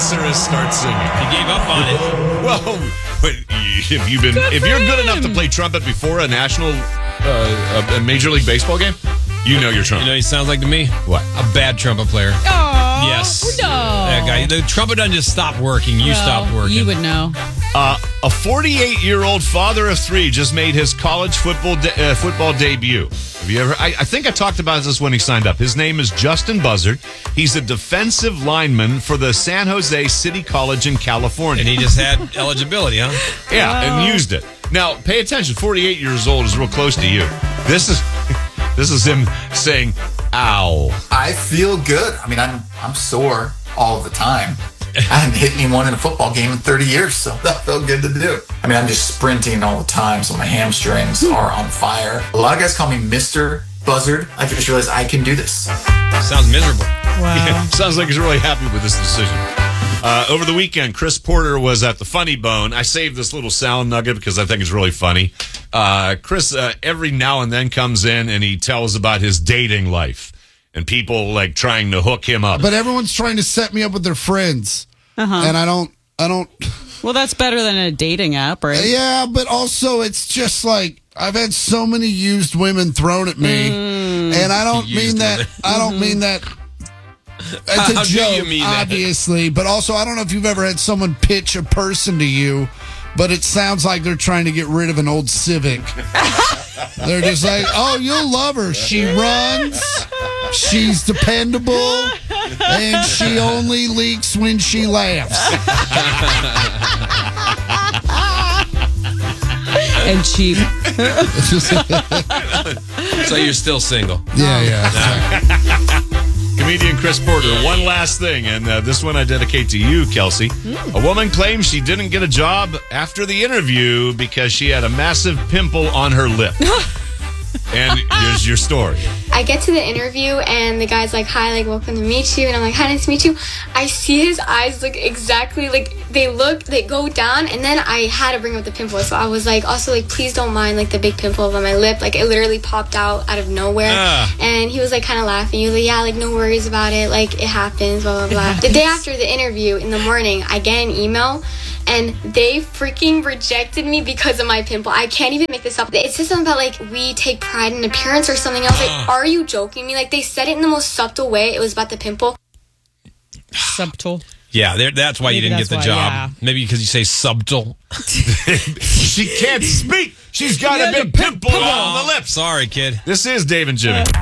Lazarus starts singing. He gave up on it. Well, if you're good enough to play trumpet before a national, a Major League Baseball game, you know your trumpet. You know, he sounds like to me. What? A bad trumpet player. Oh, Yes. no. That guy. The trumpet doesn't just stop working. You stopped working. You would know. A 48-year-old father of three just made his college football debut. Have you ever? I think I talked about this when he signed up. His name is Justin Buzzard. He's a defensive lineman for the San Jose City College in California. And he just had eligibility, huh? Yeah, and used it. Now, pay attention. 48 years old is real close to you. This is him saying, "Ow." I feel good. I mean, I'm sore all the time. I hadn't hit anyone in a football game in 30 years, so that felt good to do. I mean, I'm just sprinting all the time, so my hamstrings are on fire. A lot of guys call me Mr. Buzzard. I just realized I can do this. Sounds miserable. Wow. Yeah, sounds like he's really happy with this decision. Over the weekend, Chris Porter was at the Funny Bone. I saved this little sound nugget because I think it's really funny. Chris, every now and then comes in and he tells about his dating life and people like trying to hook him up. But everyone's trying to set me up with their friends. And I don't. Well, that's better than a dating app, right? Yeah, but also it's just like I've had so many used women thrown at me, and I don't mean that. I don't mean that. It's a How do joke, you mean that? obviously. But also, I don't know if you've ever had someone pitch a person to you, but it sounds like they're trying to get rid of an old Civic. They're just like, "Oh, you'll love her. She runs. She's dependable, and she only leaks when she laughs." And cheap. So you're still single. Yeah. Comedian Chris Porter, one last thing, and this one I dedicate to you, Kelsey. A woman claims she didn't get a job after the interview because she had a massive pimple on her lip. And here's your story. I get to the interview and the guy's like, "Hi, like, welcome to meet you." And I'm like, "Hi, nice to meet you." I see his eyes look exactly like they go down, and then I had to bring up the pimple. So I was like, also like, "Please don't mind like the big pimple on my lip." Like it literally popped out of nowhere. And he was like kind of laughing. He was like, "Yeah, like no worries about it. Like it happens, blah, blah, blah." The day after the interview in the morning, I get an email and they freaking rejected me because of my pimple. I can't even make this up. It says something about like we take pride in appearance or something else. Like, are you joking me? Like they said it in the most subtle way. It was about the pimple. Subtle. Yeah, that's why you Maybe didn't get the that's job. why, yeah. Maybe because you say subtle. She can't speak. She's got a big pimple on the lips. Sorry, kid. This is Dave and Jimmy.